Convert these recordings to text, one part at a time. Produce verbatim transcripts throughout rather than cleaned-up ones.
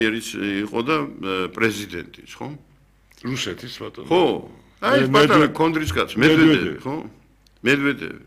ერის იყო და პრეზიდენტიც, ხო? რუსეთის ბატონო. ხო. აი, პატარა კონდრის კაცი, მედვედევი, ხო? მედვედევი.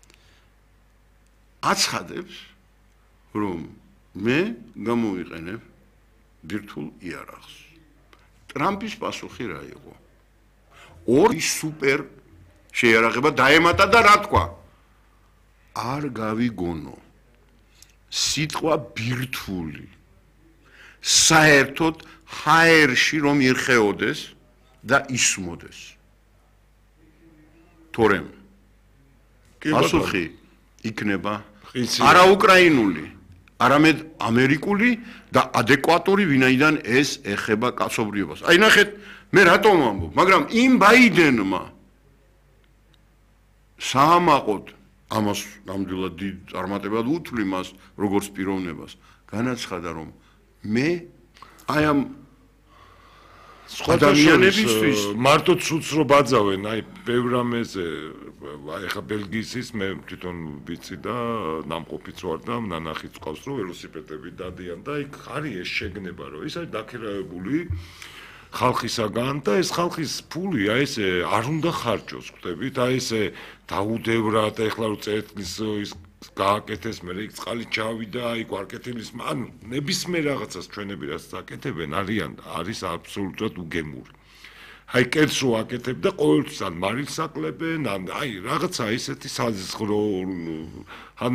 აცხადებს, რომ მე გამოვიყენებ ბირთვულ იარაღს. ტრამპის პასუხი რა იყო? ორი სუპერ შეიარაღება დაემატა და რა თქვა? არ გავიგონო. სიტყვა ბირთვული საერთოდ ჰაერში რომ ირხეოდეს და ისმოდეს. თორემ პასუხი იქნება არა უკრაინული, არამედ ამერიკული და ადეკვატური, ვინაიდან ეს ეხება კაცობრიობას. აი ნახეთ, მე რატომ ვამბობ, მაგრამ იმ ბაიდენმა საამაყოდ ამას ნამდვილად დიდ წარმატებად უთვლი მას როგორც პიროვნებას, განაცხადა რომ მე აი ამ ადამიანებისთვის მარტო ცუც რო ბაძავენ, აი ბევრ რამეზე, აი ხა ბელგიის მე თვითონ ვიცი და ნამყოფიც ვარ და ნანახიც ყავს რომ ველოსიპედები დადიან და იქ არის ეს შეგნება რომ ის არის დაქირავებული ხალხისაგან და ეს ხალხის ფული აი ესე არ უნდა ხარჯოს, ხვდებით? აი ესე დაუდევრად ეხლა რო წერტლის ის გააკეთეს, მე იქ წყალი ჩავიდა, აი გვარკეთილის, ანუ ნებისმიერ რაღაცას ჩვენები რაც აკეთებენ არიან არის აბსოლუტურად უგემური. აი კეთს რო აკეთებ და ყოველთვის ან მარილს აკლებენ, ან აი რაღაცა ისეთი საზღრო